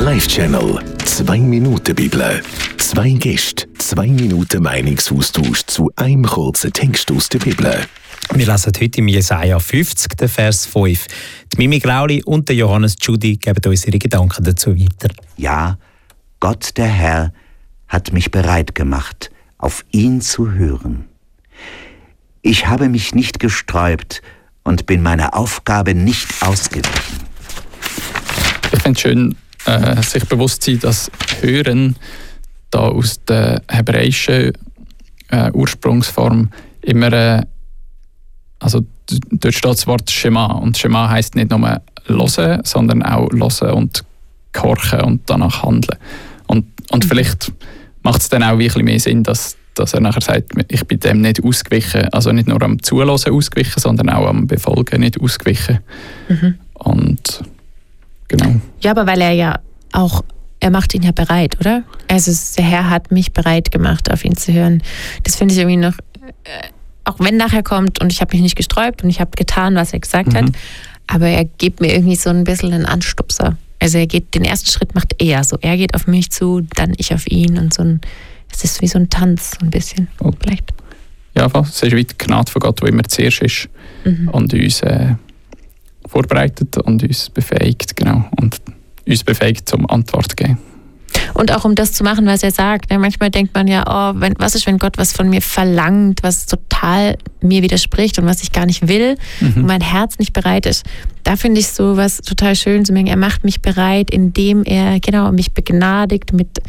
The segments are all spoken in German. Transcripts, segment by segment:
Live-Channel 2 Minuten Bibel. 2 Gäste, 2 Minuten Meinungsaustausch zu einem kurzen Text aus der Bibel. Wir lesen heute im Jesaja 50, den Vers 5. Die Mimi Grauli und der Johannes Tschudi geben uns ihre Gedanken dazu weiter. Ja, Gott der Herr hat mich bereit gemacht, auf ihn zu hören. Ich habe mich nicht gesträubt und bin meiner Aufgabe nicht ausgewichen. Ich finde es schön, sich bewusst zu sein, dass Hören da aus der hebräischen Ursprungsform immer, also dort steht das Wort Schema, und Schema heisst nicht nur hören, sondern auch hören und gehorchen und danach handeln. Und vielleicht macht es dann auch ein bisschen mehr Sinn, dass er nachher sagt, ich bin dem nicht ausgewichen, also nicht nur am Zuhören ausgewichen, sondern auch am Befolgen nicht ausgewichen. Und genau. Ja, aber weil er macht ihn ja bereit, oder? Also der Herr hat mich bereit gemacht, auf ihn zu hören. Das finde ich irgendwie noch, auch wenn nachher kommt und ich habe mich nicht gesträubt und ich habe getan, was er gesagt hat, aber er gibt mir irgendwie so ein bisschen einen Anstupser. Also den ersten Schritt macht er so. Er geht auf mich zu, dann ich auf ihn und es ist wie so ein Tanz, so ein bisschen, vielleicht. Ja, es ist wie die Gnade von Gott, die immer zuerst ist und uns vorbereitet und uns befähigt, genau. Und uns befähigt, zum Antwort zu geben. Und auch um das zu machen, was er sagt. Manchmal denkt man ja, was ist, wenn Gott was von mir verlangt, was total mir widerspricht und was ich gar nicht will und mein Herz nicht bereit ist. Da finde ich so was total schön zu merken. Er macht mich bereit, indem er mich begnadet,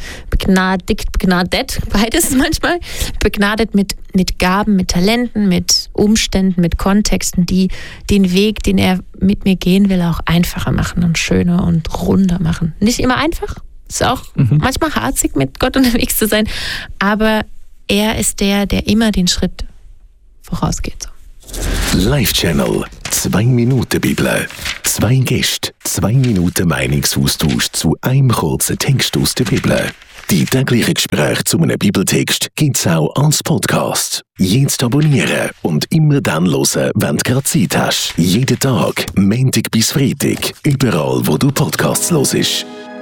beides manchmal, begnadet mit Gaben, mit Talenten, mit Umständen, mit Kontexten, die den Weg, den er mit mir gehen will, auch einfacher machen und schöner und runder machen. Nicht immer einfach. Ist auch manchmal harzig, mit Gott unterwegs zu sein. Aber er ist der immer den Schritt vorausgeht. Live-Channel 2 Minuten Bibel. 2 Gäste, 2 Minuten Meinungsaustausch zu einem kurzen Text aus der Bibel. Die täglichen Gespräche zu einem Bibeltext gibt es auch als Podcast. Jetzt abonnieren und immer dann hören, wenn du gerade Zeit hast. Jeden Tag, Montag bis Freitag, überall wo du Podcasts hörst.